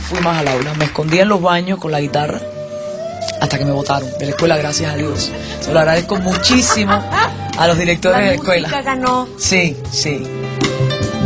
fui más al aula. Me escondí en los baños con la guitarra hasta que me botaron de la escuela, gracias a Dios. Se lo agradezco muchísimo a los directores de la escuela. La música ganó. Sí, sí.